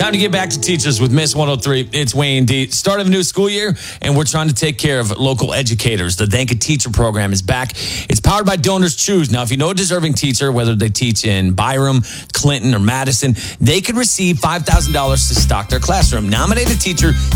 Time to get back to teachers with Miss 103. It's Wayne D. Start of a new school year, and we're trying to take care of local educators. The Thank a Teacher program is back. It's powered by Donors Choose. Now, if you know a deserving teacher, whether they teach in Byram, Clinton, or Madison, they could receive $5,000 to stock their classroom. Nominate a teacher